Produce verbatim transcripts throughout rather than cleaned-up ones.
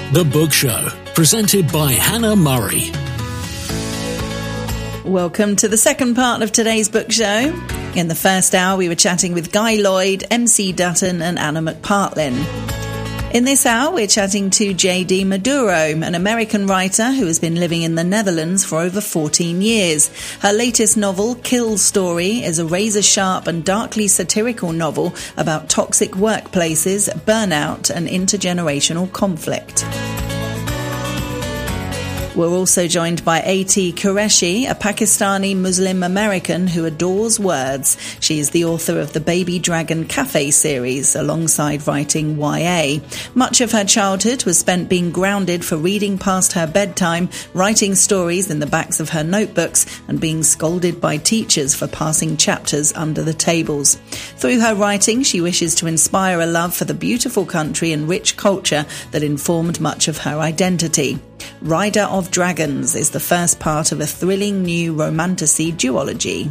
The Book Show, presented by Hannah Murray. Welcome to the second part of today's book show. In the first hour, we were chatting with Guy Lloyd, M C Dutton and Anna McPartlin. In this hour, we're chatting to J D Maduro, an American writer who has been living in the Netherlands for over fourteen years. Her latest novel, Kill Story, is a razor-sharp and darkly satirical novel about toxic workplaces, burnout and intergenerational conflict. We're also joined by A T Qureshi, a Pakistani Muslim American who adores words. She is the author of the Baby Dragon Cafe series, alongside writing Y A. Much of her childhood was spent being grounded for reading past her bedtime, writing stories in the backs of her notebooks, and being scolded by teachers for passing chapters under the tables. Through her writing, she wishes to inspire a love for the beautiful country and rich culture that informed much of her identity. Rider of Dragons is the first part of a thrilling new romantasy duology.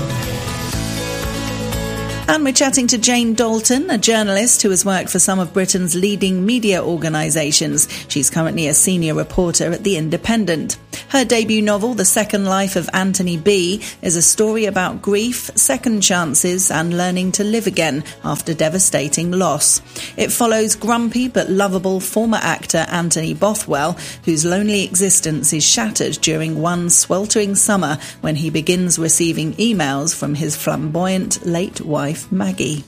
And we're chatting to Jane Dalton, a journalist who has worked for some of Britain's leading media organisations. She's currently a senior reporter at The Independent. Her debut novel, The Second Life of Anthony B, is a story about grief, second chances and learning to live again after devastating loss. It follows grumpy but lovable former actor Anthony Bothwell, whose lonely existence is shattered during one sweltering summer when he begins receiving emails from his flamboyant late wife Maggie.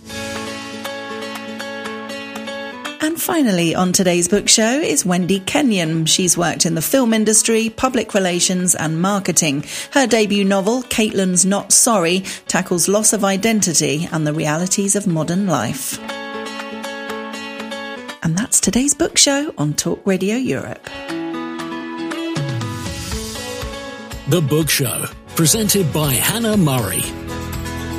And finally on today's book show is Wendy Kenyon. She's worked in the film industry, public relations and marketing. Her debut novel, Caitlin's Not Sorry, tackles loss of identity and the realities of modern life. And that's today's book show on Talk Radio Europe. The Book Show, presented by Hannah Murray.